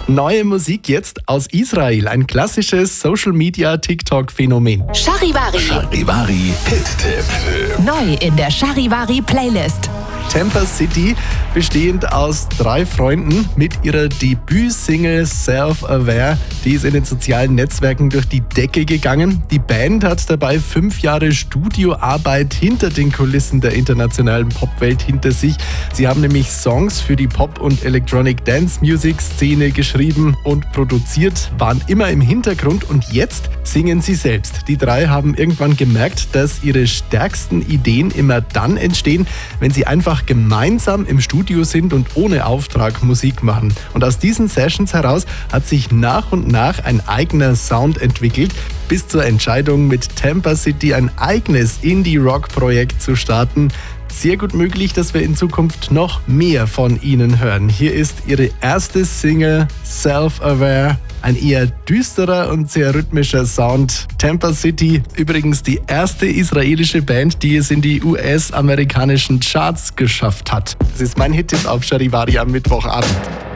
Neue Musik jetzt aus Israel, ein klassisches Social-Media-TikTok-Phänomen. Charivari. Charivari Hit-Tipp. Neu in der Charivari-Playlist. Tampa City, bestehend aus 3 Freunden mit ihrer Debütsingle Self-Aware. Die ist in den sozialen Netzwerken durch die Decke gegangen. Die Band hat dabei 5 Jahre Studioarbeit hinter den Kulissen der internationalen Popwelt hinter sich. Sie haben nämlich Songs für die Pop- und Electronic Dance Music Szene geschrieben und produziert, waren immer im Hintergrund und jetzt singen sie selbst. Die 3 haben irgendwann gemerkt, dass ihre stärksten Ideen immer dann entstehen, wenn sie einfach gemeinsam im Studio sind und ohne Auftrag Musik machen. Und aus diesen Sessions heraus hat sich nach und nach ein eigener Sound entwickelt, bis zur Entscheidung mit Tampa City ein eigenes Indie-Rock-Projekt zu starten. Sehr gut möglich, dass wir in Zukunft noch mehr von ihnen hören. Hier ist ihre erste Single Self-Aware. Ein eher düsterer und sehr rhythmischer Sound. Tampa City, übrigens die erste israelische Band, die es in die US-amerikanischen Charts geschafft hat. Das ist mein Hit-Tipp auf Charivari am Mittwochabend.